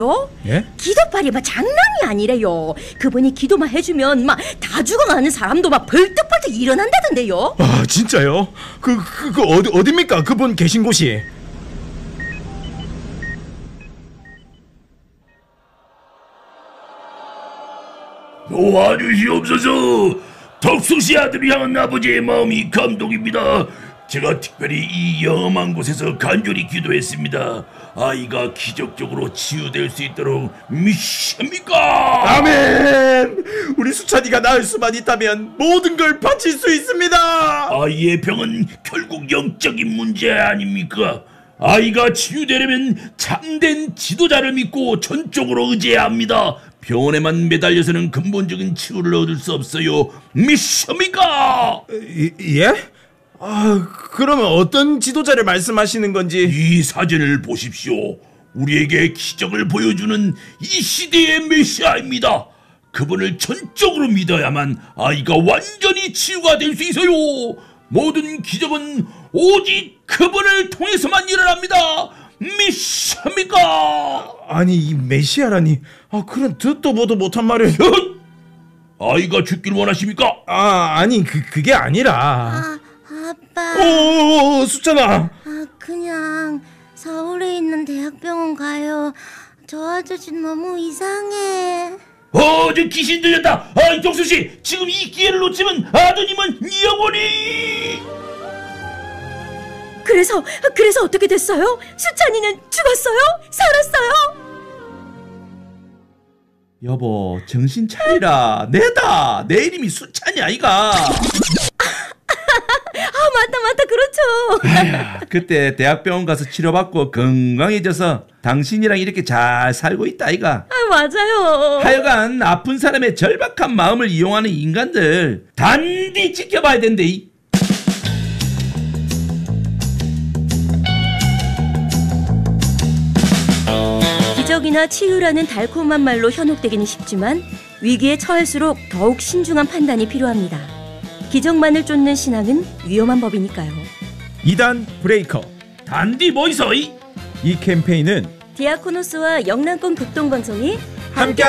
예? 기도빨이 장난이 아니래요. 그분이 기도만 해주면 다 죽어가는 사람도 벌떡벌떡 일어난다던데요. 아, 진짜요? 어디입니까? 그분 계신 곳이? 도와주시옵소서. 덕수씨 아들을 향한 아버지의 마음이 감동입니다. 제가 특별히 이 영험한 곳에서 간절히 기도했습니다. 아이가 기적적으로 치유될 수 있도록 믿습니까? 아멘! 우리 수찬이가 나을 수만 있다면 모든 걸 바칠 수 있습니다. 아이의 병은 결국 영적인 문제 아닙니까? 아이가 치유되려면 참된 지도자를 믿고 전적으로 의지해야 합니다. 병원에만 매달려서는 근본적인 치유를 얻을 수 없어요. 믿습니까? 예? 그러면 어떤 지도자를 말씀하시는 건지? 이 사진을 보십시오. 우리에게 기적을 보여주는 이 시대의 메시아입니다. 그분을 전적으로 믿어야만 아이가 완전히 치유가 될 수 있어요. 모든 기적은 오직 그분을 통해서만 일어납니다. 믿습니까? 아니, 이 메시아라니. 그런 듣도 보도 못한 말을. 아이가 죽길 원하십니까? 아니, 그게 아니라. 아빠. 수찬아. 그냥 서울에 있는 대학병원 가요. 저 아저씨 너무 이상해. 저 귀신 들렸다. 덕수씨, 지금 이 기회를 놓치면 아드님은 영원히. 그래서 어떻게 됐어요? 수찬이는 죽었어요? 살았어요? 여보, 정신 차리라. 내다. 내 이름이 수찬이 아이가. 맞다, 그렇죠. 그때 대학병원 가서 치료받고 건강해져서 당신이랑 이렇게 잘 살고 있다 아이가. 맞아요. 하여간 아픈 사람의 절박한 마음을 이용하는 인간들 단디 지켜봐야 된대. 기적이나 치유라는 달콤한 말로 현혹되기는 쉽지만 위기에 처할수록 더욱 신중한 판단이 필요합니다. 기적만을 쫓는 신앙은 위험한 법이니까요. 2단 브레이커. 단디 뭐 있어? 이 캠페인은 디아코노스와 영남권 극동방송이 함께